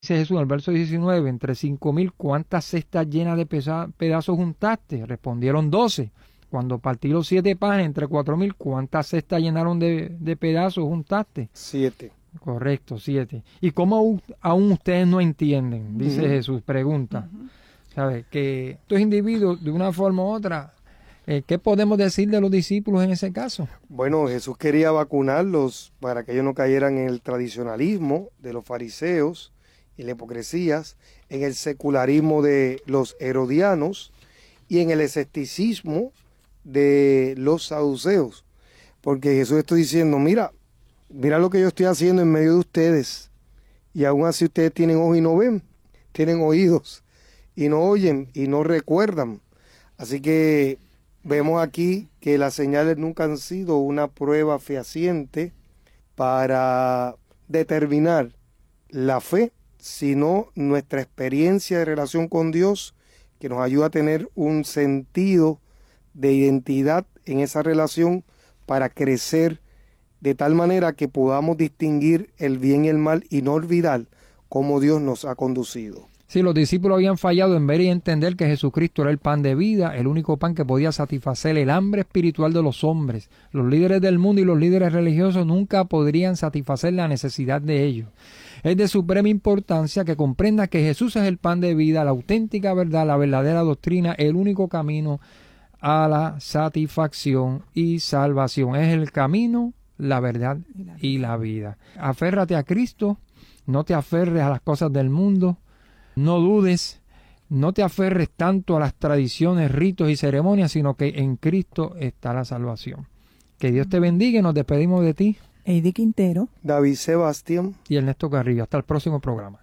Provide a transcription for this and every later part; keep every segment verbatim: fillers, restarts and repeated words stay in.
Dice Jesús en el verso diecinueve, entre cinco mil, ¿cuántas cestas llenas de pesa- pedazos juntaste? Respondieron doce. Cuando partí los siete panes entre cuatro mil, ¿cuántas cestas llenaron de, de pedazos juntaste? Siete. Correcto, siete. ¿Y cómo aún, aún ustedes no entienden? Dice uh-huh. Jesús, pregunta. Uh-huh. ¿Sabe? Que estos individuos, de una forma u otra, eh, ¿qué podemos decir de los discípulos en ese caso? Bueno, Jesús quería vacunarlos para que ellos no cayeran en el tradicionalismo de los fariseos y la hipocresía, en el secularismo de los herodianos y en el escepticismo de los saduceos. Porque Jesús está diciendo, mira, mira lo que yo estoy haciendo en medio de ustedes, y aún así ustedes tienen ojos y no ven, tienen oídos y no oyen y no recuerdan. Así que vemos aquí que las señales nunca han sido una prueba fehaciente para determinar la fe, sino nuestra experiencia de relación con Dios, que nos ayuda a tener un sentido de identidad en esa relación para crecer de tal manera que podamos distinguir el bien y el mal y no olvidar cómo Dios nos ha conducido. Sí, los discípulos habían fallado en ver y entender que Jesucristo era el pan de vida, el único pan que podía satisfacer el hambre espiritual de los hombres. Los líderes del mundo y los líderes religiosos nunca podrían satisfacer la necesidad de ellos. Es de suprema importancia que comprenda que Jesús es el pan de vida, la auténtica verdad, la verdadera doctrina, el único camino a la satisfacción y salvación. Es el camino, la verdad y la vida. Aférrate a Cristo, no te aferres a las cosas del mundo, no dudes, no te aferres tanto a las tradiciones, ritos y ceremonias, sino que en Cristo está la salvación. Que Dios te bendiga y nos despedimos de ti. Eddie Quintero, David Sebastián y Ernesto Carrillo. Hasta el próximo programa.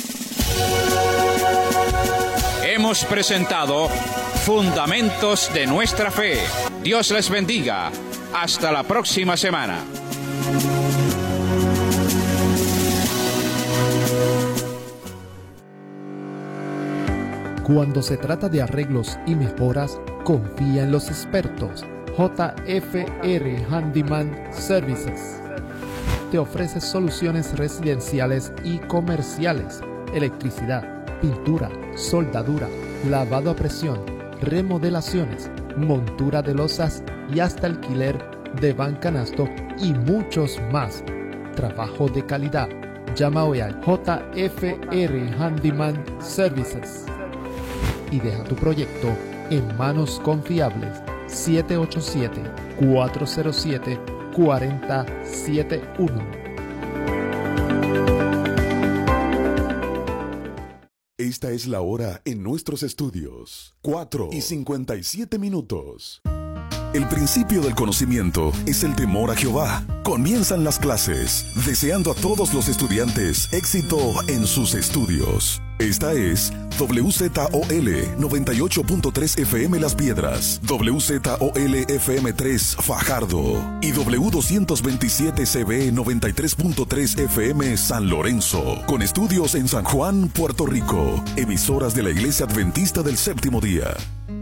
Hemos presentado Fundamentos de nuestra Fe. Dios les bendiga. Hasta la próxima semana. Cuando se trata de arreglos y mejoras, confía en los expertos. J F R Handyman Services te ofrece soluciones residenciales y comerciales, electricidad, pintura, soldadura, lavado a presión, remodelaciones, montura de losas y hasta alquiler de van canasto y muchos más. Trabajo de calidad. Llama hoy al J F R Handyman Services y deja tu proyecto en manos confiables. siete ocho siete, cuatro cero siete, cuatro cero siete uno. Esta es la hora en nuestros estudios. cuatro y cincuenta y siete minutos. El principio del conocimiento es el temor a Jehová. Comienzan las clases, deseando a todos los estudiantes éxito en sus estudios. Esta es W Z O L noventa y ocho punto tres F M Las Piedras, W Z O L F M tres Fajardo y W doscientos veintisiete C B noventa y tres punto tres F M San Lorenzo, con estudios en San Juan, Puerto Rico, emisoras de la Iglesia Adventista del Séptimo Día.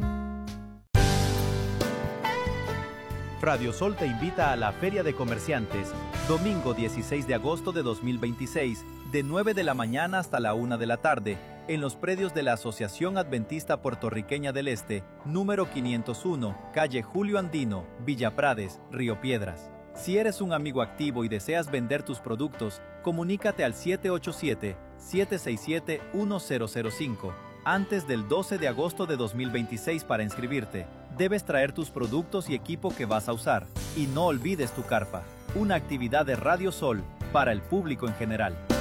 Radio Sol te invita a la Feria de Comerciantes, domingo dieciséis de agosto de dos mil veintiséis, de nueve de la mañana hasta la una de la tarde, en los predios de la Asociación Adventista Puertorriqueña del Este, número quinientos uno, calle Julio Andino, Villa Prades, Río Piedras. Si eres un amigo activo y deseas vender tus productos, comunícate al siete ocho siete, siete seis siete, uno cero cero cinco. Antes del doce de agosto de dos mil veintiséis para inscribirte. Debes traer tus productos y equipo que vas a usar. Y no olvides tu carpa. Una actividad de Radio Sol para el público en general.